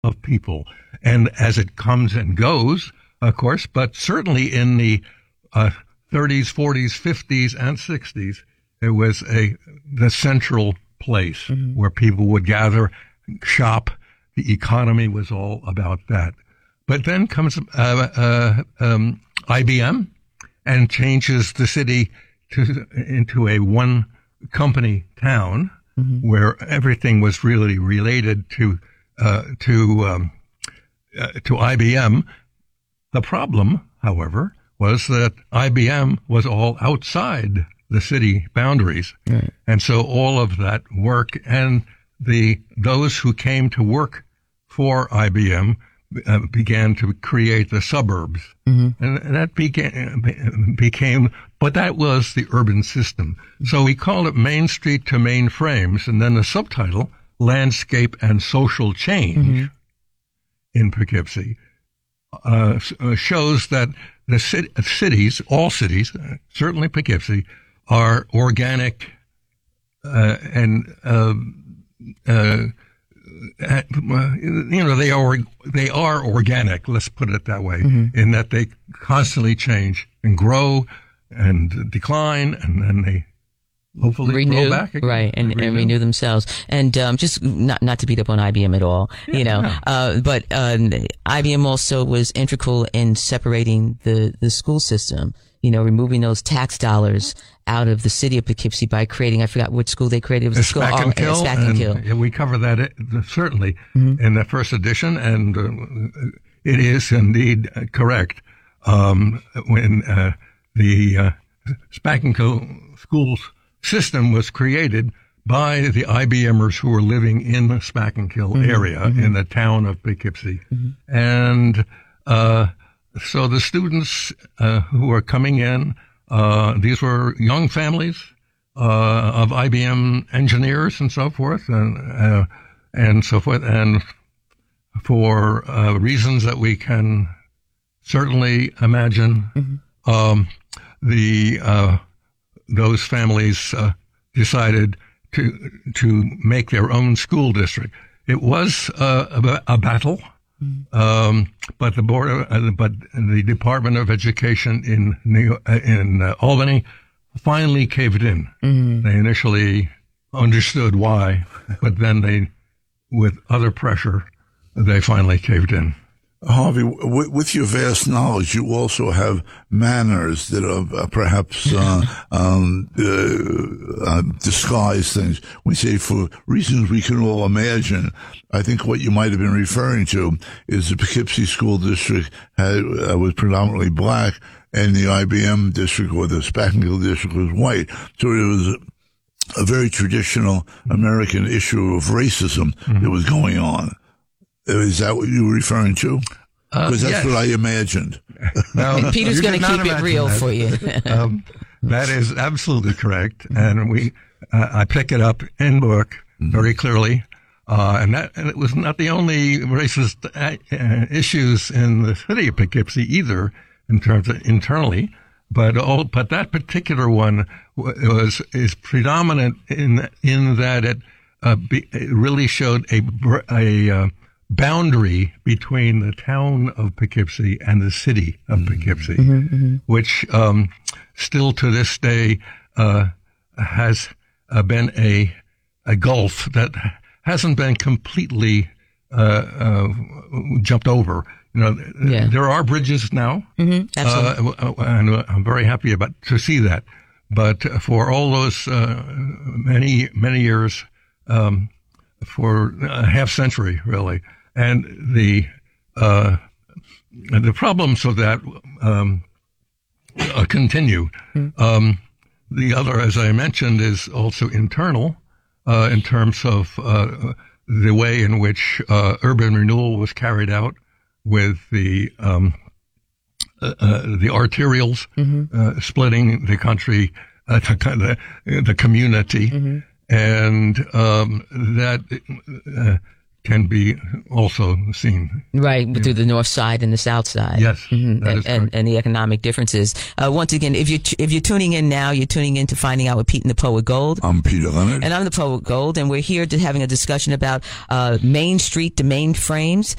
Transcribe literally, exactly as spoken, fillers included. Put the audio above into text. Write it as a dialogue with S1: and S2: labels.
S1: of people. And as it comes and goes, of course, but certainly in the uh, thirties, forties, fifties, and sixties, it was a the central place mm-hmm. where people would gather, shop. The economy was all about that. But then comes uh, uh, um, I B M and changes the city to into a one company town mm-hmm. where everything was really related to uh, to um, uh, to I B M. The problem, however, was that I B M was all outside the city boundaries, right. And so all of that work and the those who came to work for I B M uh, began to create the suburbs, mm-hmm. and that began became. But that was the urban system. So we called it Main Street to Mainframes, and then the subtitle, Landscape and Social Change mm-hmm. in Poughkeepsie, uh, shows that the cit- cities, all cities, uh, certainly Poughkeepsie, are organic uh, and, uh, uh, uh, you know, they are they are organic, let's put it that way, mm-hmm. in that they constantly change and grow and decline, and then they hopefully
S2: renew,
S1: grow back again.
S2: Right, and, and, renew. and renew themselves. And um, just not not to beat up on I B M at all, yeah, you know, no. uh, but uh, I B M also was integral in separating the, the school system, you know, removing those tax dollars out of the city of Poughkeepsie by creating, I forgot which school they created. It was a school,
S1: Spack and Kill.
S2: Uh, Spack and, and Kill.
S1: Yeah, we cover that uh, certainly mm-hmm. in the first edition, and uh, it is indeed correct. Um, when uh, the uh, Spack and Kill schools system was created by the IBMers who were living in the Spack and Kill mm-hmm. area mm-hmm. in the town of Poughkeepsie. Mm-hmm. And uh, so the students uh, who were coming in, uh, these were young families uh, of I B M engineers and so forth, and uh, and so forth. And for uh, reasons that we can certainly imagine, mm-hmm. um, the uh, those families uh, decided to to make their own school district. It was uh, a, a battle, mm-hmm. um, but the board, uh, but the Department of Education in New, uh, in uh, Albany finally caved in. Mm-hmm. They initially understood why, but then they, with other pressure, they finally caved in.
S3: Harvey, w- with your vast knowledge, you also have manners that are uh, perhaps uh, um, uh, uh, disguise things. We say for reasons we can all imagine. I think what you might have been referring to is the Poughkeepsie School District had, uh, was predominantly black, and the I B M district or the Spack and Kill district was white. So it was a, a very traditional American issue of racism mm-hmm. that was going on. Is that what you were referring to? Because uh, that's yes. what I imagined.
S2: Now, Peter's going to keep it real
S1: that.
S2: for you.
S1: um, that is absolutely correct, and we uh, I pick it up in book very clearly. Uh, and that and it was not the only racist uh, issues in the city of Poughkeepsie either, in terms of internally. But all but that particular one was is predominant in in that it, uh, be, it really showed a a uh, boundary between the town of Poughkeepsie and the city of mm-hmm. Poughkeepsie, mm-hmm, mm-hmm. which um, still to this day uh, has uh, been a a gulf that hasn't been completely uh, uh, jumped over. You know, yeah. there are bridges now,
S2: mm-hmm, absolutely.
S1: Uh, and I'm very happy about to see that. But for all those uh, many many years, um, for a half century really. And the uh, the problems of that um, uh, continue. Mm-hmm. Um, the other, as I mentioned, is also internal uh, in terms of uh, the way in which uh, urban renewal was carried out with the um, uh, uh, the arterials mm-hmm. uh, splitting the country, uh, the, the community, mm-hmm. and um, that. Uh, can be also seen.
S2: Right, yeah. Through the north side and the south side.
S1: Yes,
S2: mm-hmm.
S1: that
S2: and,
S1: is
S2: and, and the economic differences. Uh, once again, if you if you're tuning in now, you're tuning in to Finding Out with Pete and the Poet Gold.
S3: I'm Peter Leonard.
S2: And I'm the Poet Gold, and we're here to having a discussion about uh, Main Street to Mainframes.